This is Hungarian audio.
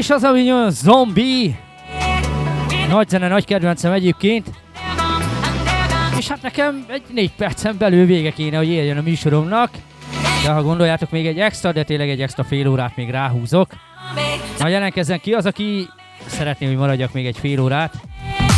is az, ami olyan zombi. Nagy zene, nagy kedvencem egyébként. És hát nekem egy 4 percen belül vége kéne, hogy érjen a műsoromnak. De ha gondoljátok, még egy extra, de tényleg egy extra fél órát még ráhúzok. Na jelentkezzen ki az, aki szeretné, hogy maradjak még egy fél órát.